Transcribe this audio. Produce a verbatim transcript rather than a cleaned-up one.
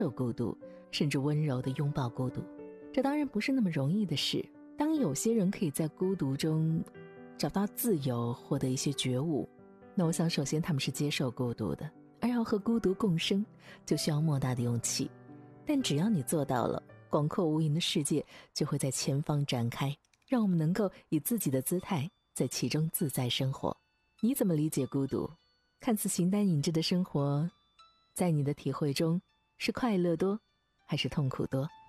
受孤独，甚至温柔地拥抱孤独。这当然不是那么容易的事。当有些人可以在孤独中找到自由，获得一些觉悟，那我想首先他们是接受孤独的，而要和孤独共生就需要莫大的勇气。但只要你做到了，广阔无垠的世界就会在前方展开，让我们能够以自己的姿态在其中自在生活。你怎么理解孤独？看似形单影只的生活，在你的体会中是快乐多还是痛苦多？